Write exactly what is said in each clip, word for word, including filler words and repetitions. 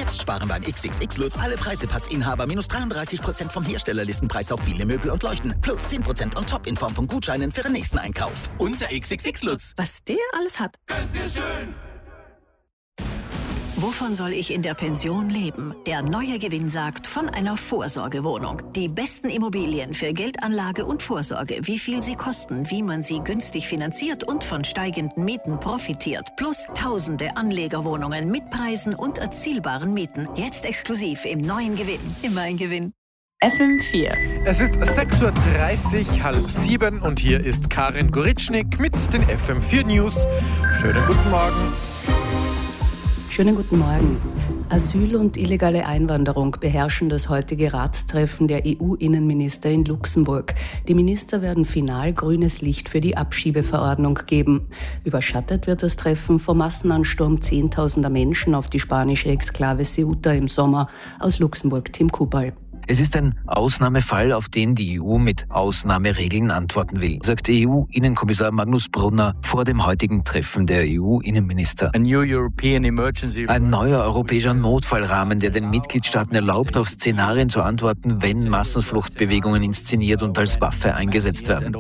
Jetzt sparen beim X X X Lutz alle Preisepassinhaber minus dreiunddreißig Prozent vom Herstellerlistenpreis auf viele Möbel und Leuchten. Plus zehn Prozent on top in Form von Gutscheinen für den nächsten Einkauf. Unser X X X Lutz. Was der alles hat. Ganz sehr schön. Wovon soll ich in der Pension leben? Der neue Gewinn sagt von einer Vorsorgewohnung. Die besten Immobilien für Geldanlage und Vorsorge, wie viel sie kosten, wie man sie günstig finanziert und von steigenden Mieten profitiert. Plus tausende Anlegerwohnungen mit Preisen und erzielbaren Mieten. Jetzt exklusiv im neuen Gewinn. Immer ein Gewinn. F M vier. Es ist sechs Uhr dreißig, halb sieben und hier ist Karin Goritschnik mit den F M vier News. Schönen guten Morgen. Schönen guten Morgen. Asyl und illegale Einwanderung beherrschen das heutige Ratstreffen der E U-Innenminister in Luxemburg. Die Minister werden final grünes Licht für die Abschiebeverordnung geben. Überschattet wird das Treffen vom Massenansturm zehntausender Menschen auf die spanische Exklave Ceuta im Sommer. Aus Luxemburg Tim Kubal. Es ist ein Ausnahmefall, auf den die E U mit Ausnahmeregeln antworten will, sagt E U-Innenkommissar Magnus Brunner vor dem heutigen Treffen der E U-Innenminister. Ein neuer europäischer Notfallrahmen, der den Mitgliedstaaten erlaubt, auf Szenarien zu antworten, wenn Massenfluchtbewegungen inszeniert und als Waffe eingesetzt werden.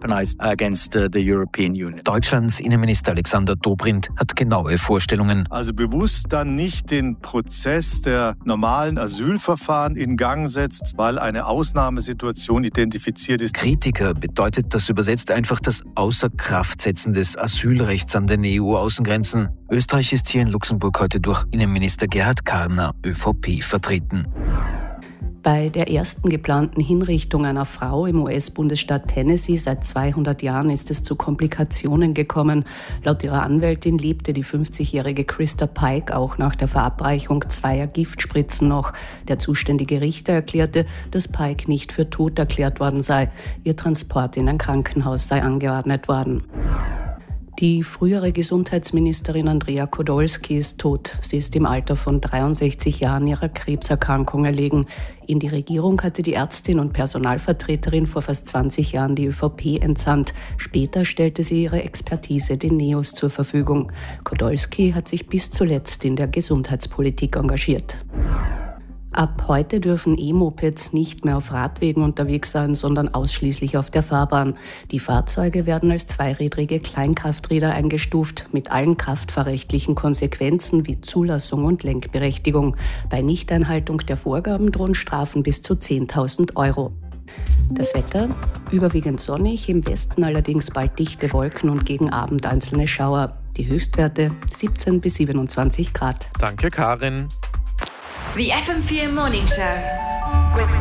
Deutschlands Innenminister Alexander Dobrindt hat genaue Vorstellungen. Also bewusst dann nicht den Prozess der normalen Asylverfahren in Gang setzen, weil eine Ausnahmesituation identifiziert ist. Kritiker bedeutet das übersetzt einfach das Außerkraftsetzen des Asylrechts an den E U-Außengrenzen. Österreich ist hier in Luxemburg heute durch Innenminister Gerhard Karner, ÖVP, vertreten. Bei der ersten geplanten Hinrichtung einer Frau im U S-Bundesstaat Tennessee seit zweihundert Jahren ist es zu Komplikationen gekommen. Laut ihrer Anwältin lebte die fünfzigjährige Krista Pike auch nach der Verabreichung zweier Giftspritzen noch. Der zuständige Richter erklärte, dass Pike nicht für tot erklärt worden sei. Ihr Transport in ein Krankenhaus sei angeordnet worden. Die frühere Gesundheitsministerin Andrea Podolski ist tot. Sie ist im Alter von dreiundsechzig Jahren ihrer Krebserkrankung erlegen. In die Regierung hatte die Ärztin und Personalvertreterin vor fast zwanzig Jahren die ÖVP entsandt. Später stellte sie ihre Expertise den Neos zur Verfügung. Podolski hat sich bis zuletzt in der Gesundheitspolitik engagiert. Ab heute dürfen E-Mopeds nicht mehr auf Radwegen unterwegs sein, sondern ausschließlich auf der Fahrbahn. Die Fahrzeuge werden als zweirädrige Kleinkrafträder eingestuft, mit allen kraftfahrrechtlichen Konsequenzen wie Zulassung und Lenkberechtigung. Bei Nichteinhaltung der Vorgaben drohen Strafen bis zu zehntausend Euro. Das Wetter? Überwiegend sonnig, im Westen allerdings bald dichte Wolken und gegen Abend einzelne Schauer. Die Höchstwerte siebzehn bis siebenundzwanzig Grad. Danke, Karin. The F M vier Morning Show with